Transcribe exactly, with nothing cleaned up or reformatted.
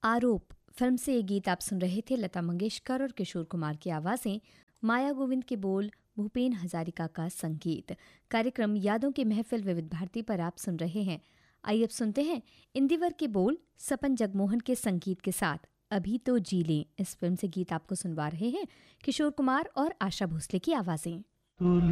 आरोप फिल्म से ये गीत आप सुन रहे थे। लता मंगेशकर और किशोर कुमार की आवाज़ें, माया गोविंद के बोल, भूपेन हजारिका का संगीत। कार्यक्रम यादों की महफिल विविध भारती पर आप सुन रहे हैं। आइए अब सुनते हैं इंदिवर के बोल सपन जगमोहन के संगीत के साथ अभी तो जी लें। इस फिल्म से गीत आपको सुनवा रहे हैं किशोर कुमार और आशा भोसले की आवाज़ें।